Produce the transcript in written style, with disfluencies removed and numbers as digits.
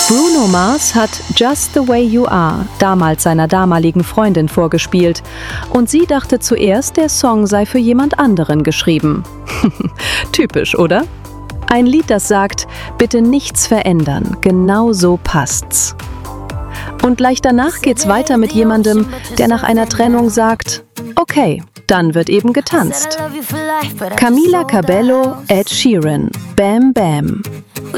Bruno Mars hat Just the Way You Are damals seiner damaligen Freundin vorgespielt und sie dachte zuerst, der Song sei für jemand anderen geschrieben. Typisch, oder? Ein Lied, das sagt, bitte nichts verändern, genau so passt's. Und gleich danach geht's weiter mit jemandem, der nach einer Trennung sagt, okay, dann wird eben getanzt. Camila Cabello, Ed Sheeran, Bam Bam.